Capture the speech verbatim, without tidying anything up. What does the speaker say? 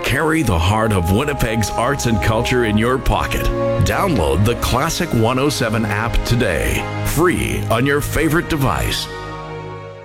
Carry the heart of Winnipeg's arts and culture in your pocket. Download the Classic one oh seven app today, free on your favorite device.